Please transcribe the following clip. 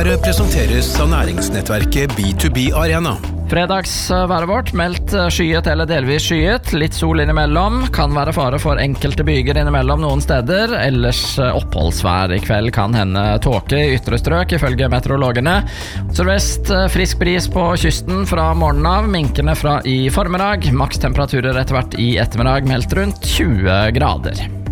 Nyhetsbrevet presenteres av næringsnettverket B2B Arena. Fredagsværet vårt meldt skyet eller delvis skyet, litt sol innimellom, kan være fare for enkelte byger innimellom noen steder, ellers oppholdsvær. I kveld kan hende tåke i ytre strøk ifølge meteorologene. Sørvest frisk bris på kysten fra morgenen av, minkende fra i formiddag, maks temperaturer etter hvert i ettermiddag meldt rundt 20 grader.